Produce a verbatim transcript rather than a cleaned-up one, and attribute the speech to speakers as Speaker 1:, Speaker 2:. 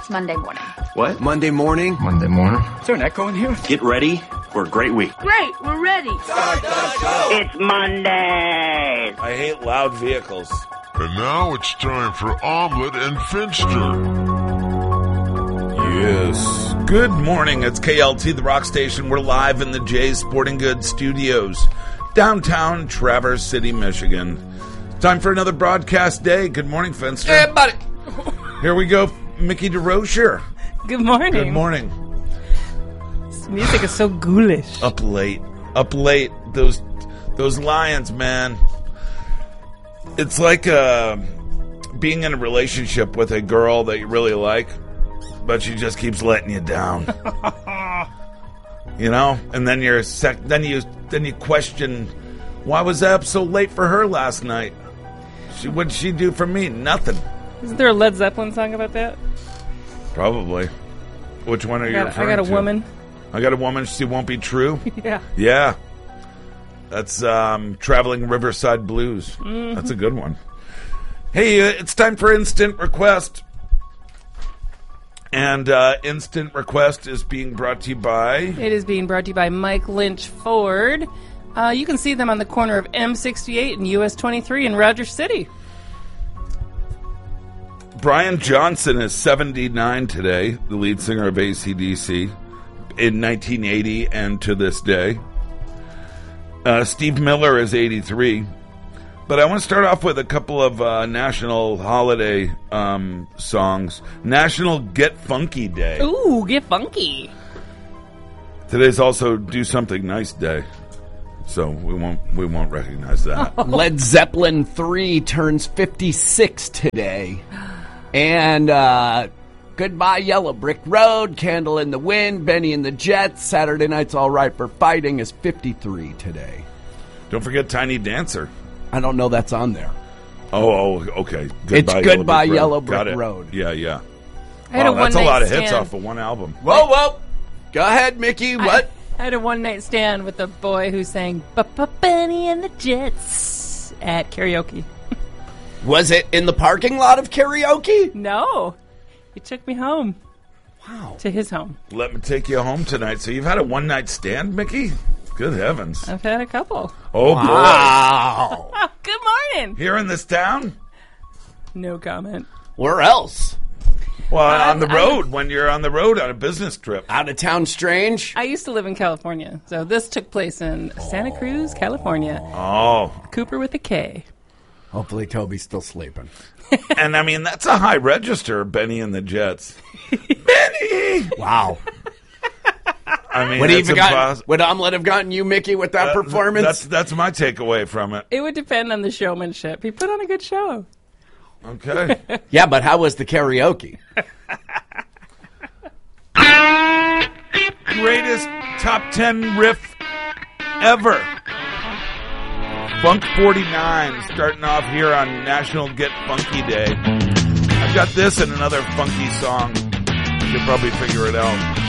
Speaker 1: It's Monday morning.
Speaker 2: What?
Speaker 3: Monday morning?
Speaker 4: Monday morning.
Speaker 2: Is there an echo in here? Get ready for a great week.
Speaker 5: Great, we're ready.
Speaker 6: Start the show.
Speaker 7: It's Monday.
Speaker 8: I hate loud vehicles.
Speaker 9: And now it's time for Omelet and Finster.
Speaker 8: Yes. Good morning. It's K L T, the rock station. We're live in the Jay's Sporting Goods studios, downtown Traverse City, Michigan. Time for another broadcast day. Good morning, Finster.
Speaker 3: Hey, buddy.
Speaker 8: Here we go, Mickey DeRocher.
Speaker 10: Good morning.
Speaker 8: Good morning.
Speaker 10: This music is so ghoulish.
Speaker 8: Up late. Up late. Those those lions, man. It's like uh, being in a relationship with a girl that you really like, but she just keeps letting you down. You know? And then you're sec- then you then you question, why was I up so late for her last night? She what'd she do for me? Nothing.
Speaker 10: Isn't there a Led Zeppelin song about that?
Speaker 8: Probably. Which one are
Speaker 10: I
Speaker 8: you
Speaker 10: got,
Speaker 8: referring
Speaker 10: I got a
Speaker 8: to?
Speaker 10: woman.
Speaker 8: I got a woman. She won't be true.
Speaker 10: Yeah.
Speaker 8: Yeah. That's um, Traveling Riverside Blues.
Speaker 10: Mm-hmm.
Speaker 8: That's a good one. Hey, uh, it's time for Instant Request. And uh, Instant Request is being brought to you by...
Speaker 10: It is being brought to you by Mike Lynch Ford. Uh, you can see them on the corner of M sixty-eight and U S twenty-three in Rogers City.
Speaker 8: Brian Johnson is seventy-nine today, the lead singer of A C D C, in nineteen eighty and to this day. Uh, Steve Miller is eighty-three. But I want to start off with a couple of uh, national holiday um, songs. National Get Funky Day.
Speaker 10: Ooh, get funky.
Speaker 8: Today's also Do Something Nice Day. So we won't we won't recognize that.
Speaker 3: Oh. Led Zeppelin three turns fifty-six today. And uh, Goodbye Yellow Brick Road, Candle in the Wind, Benny and the Jets, Saturday Night's All Right for Fighting is fifty-three today.
Speaker 8: Don't forget Tiny Dancer.
Speaker 3: I don't know that's on there.
Speaker 8: Oh, oh okay.
Speaker 3: Goodbye it's
Speaker 8: Yellow
Speaker 3: Goodbye
Speaker 8: Brick
Speaker 3: Yellow
Speaker 8: Road.
Speaker 3: Brick Road.
Speaker 8: Yeah, yeah.
Speaker 10: I had
Speaker 8: wow,
Speaker 10: a
Speaker 8: that's a lot of
Speaker 10: stand.
Speaker 8: hits off of one album.
Speaker 3: Whoa, whoa. Go ahead, Mickey. What?
Speaker 10: I had a one-night stand with a boy who sang Benny and the Jets at karaoke.
Speaker 3: Was it in the parking lot of karaoke?
Speaker 10: No. He took me home.
Speaker 3: Wow.
Speaker 10: To his home.
Speaker 8: Let me take you home tonight. So you've had a one-night stand, Mickey? Good heavens.
Speaker 10: I've had a couple.
Speaker 8: Oh,
Speaker 3: wow.
Speaker 10: boy. Oh, good morning.
Speaker 8: Here in this town?
Speaker 10: No comment.
Speaker 3: Where else?
Speaker 8: Well,
Speaker 10: Uh,
Speaker 8: on the road, I, when you're on the road on a business trip.
Speaker 3: Out of town strange?
Speaker 10: I used to live in California, so this took place in Santa Cruz, California.
Speaker 8: Oh.
Speaker 10: Cooper with a K.
Speaker 3: Hopefully Toby's still sleeping.
Speaker 8: And, I mean, that's a high register, Benny and the Jets. Benny!
Speaker 3: Wow.
Speaker 8: I mean,
Speaker 3: would,
Speaker 8: that's
Speaker 3: even gotten,
Speaker 8: impos-
Speaker 3: would Omelet have gotten you, Mickey, with that
Speaker 8: uh,
Speaker 3: performance?
Speaker 8: That's, that's my takeaway from it.
Speaker 10: It would depend on the showmanship. He put on a good show.
Speaker 8: Okay.
Speaker 3: Yeah, but how was the karaoke?
Speaker 8: Greatest top ten riff ever. Funk forty-nine starting off here on National Get Funky Day. I've got this and another funky song. You can probably figure it out.